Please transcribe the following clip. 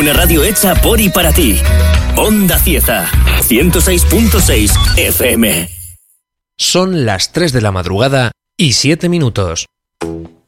Una radio hecha por y para ti. Onda Cieza, 106.6 FM. Son las 3 de la madrugada y 7 minutos.